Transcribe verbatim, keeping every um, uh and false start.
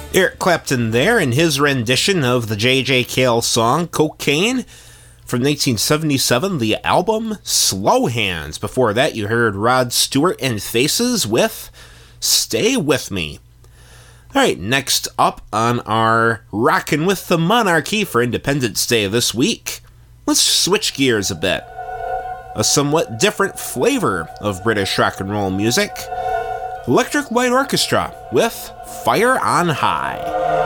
Eric Clapton there in his rendition of the J J. Cale song Cocaine from nineteen seventy-seven, the album Slow Hands. Before that, you heard Rod Stewart and Faces with Stay With Me. Alright, next up on our Rockin' with the Monarchy for Independence Day this week, let's switch gears a bit. A somewhat different flavor of British rock and roll music. Electric Light Orchestra with Fire on High.